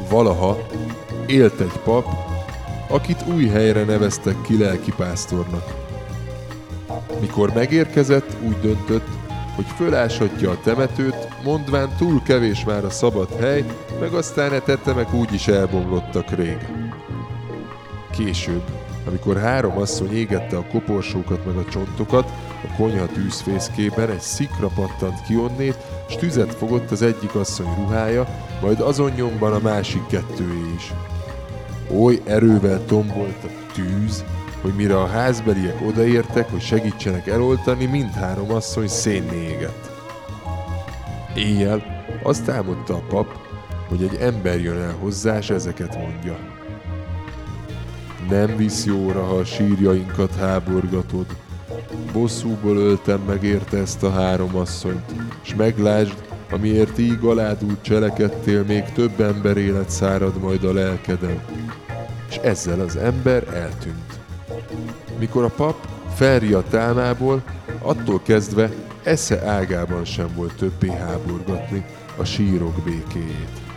Valaha élt egy pap, akit új helyre neveztek ki lelkipásztornak. Mikor megérkezett, úgy döntött, hogy föláshatja a temetőt, mondván túl kevés már a szabad hely, meg aztán e tetemek úgyis elbomlottak rég. Később, amikor 3 asszony égette a koporsókat meg a csontokat, a konyha tűzfészkében egy szikra pattant ki onnét, s tüzet fogott az egyik asszony ruhája, majd azon nyomban a másik 2 is. Oly erővel tombolt a tűz, hogy mire a házbeliek odaértek, hogy segítsenek eloltani, mindhárom asszony szénné égett. Éjjel azt álmodta a pap, hogy egy ember jön el hozzá, s ezeket mondja. Nem visz jóra, ha a sírjainkat háborgatod. Bosszúból öltem meg érte ezt a 3 asszonyt, s meglásd, amiért így aládult cselekedtél, még több ember élet szárad majd a lelkeden. És ezzel az ember eltűnt. Mikor a pap felriadt álmából, attól kezdve esze ágában sem volt többé háborgatni a sírok békéjét.